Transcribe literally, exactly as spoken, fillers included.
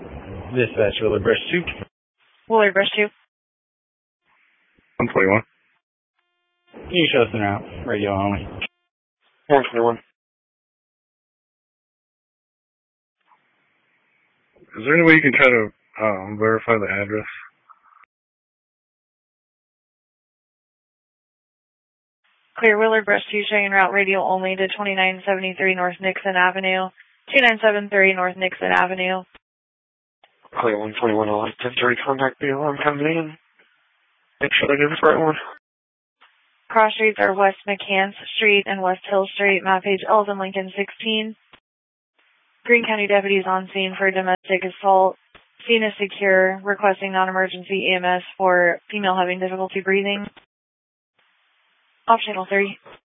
Dispatch, Willard Brush two. Willard Brush two. one twenty-one. Can you show us en route? Radio only. one twenty-one. Is there any way you can try to um, verify the address? Clear Willard Brush two, showing en route radio only to twenty-nine seventy-three North Nixon Avenue, two nine seven three North Nixon Avenue. Clear one twenty-one, eleven ten thirty, contact the alarm coming in. Make sure I get the right one. Cross streets are West McCants Street and West Hill Street, map page Elton Lincoln sixteen. Greene County deputies on scene for domestic assault. Scene is secure, requesting non-emergency E M S for female having difficulty breathing. Optional three.